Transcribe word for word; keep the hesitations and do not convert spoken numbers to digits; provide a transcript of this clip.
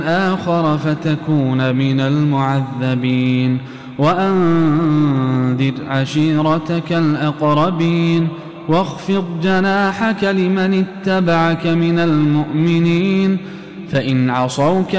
آخر فتكون من المعذبين وأنذر عشيرتك الأقربين واخفض جناحك لمن اتبعك من المؤمنين فإن عصوك